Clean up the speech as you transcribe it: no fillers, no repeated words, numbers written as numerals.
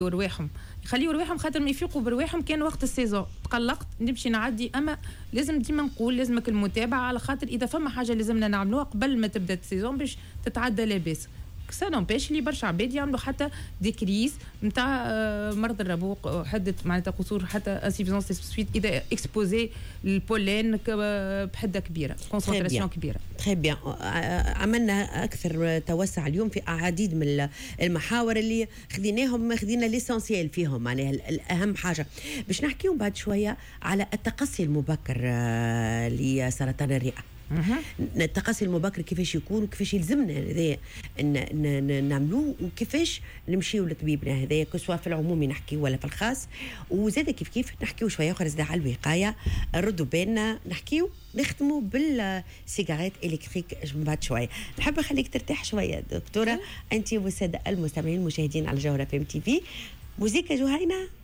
رواحهم يخليوا رواحهم خاطر ما يفيقوا برواحهم. كان وقت السيزون تقلقت نمشي نعدي، اما لازم ديما نقول لازمك المتابعه، على خاطر اذا فما حاجه لازمنا نعملوها قبل ما تبدا السيزون باش تتعدى لاباس. سا نمبيش لي برشا عباد يعملوا حتى دي كريز نتاع مرض الربوق، حده معناتها قصور، حتى انسيفيزونس سويت اذا اكسبوزي البولين بحده كبيره، كونسنتراسيون كبيره. تري بيان. عملنا اكثر توسع اليوم في عديد من المحاور اللي خدينا ليسونسيال فيهم، معناها الاهم حاجه باش نحكيهم بعد شويه على التقصي المبكر لسرطان الرئه. التقصي المبكر كيفاش يكون وكيفاش يلزمنا هذا نعملوه، وكيفاش نمشيو لطبيبنا هذا سواء في العمومي نحكي ولا في الخاص. وزاد كيف نحكيو شويه اخرى زاد على الوقايه، ردوا بالنا نحكيو نختموا بالسيجارات الكتريك بعد شويه. نحب نخليك ترتاح شويه دكتوره انت والساده المستمعين المشاهدين على جوهره FM TV. موسيقى جهينه.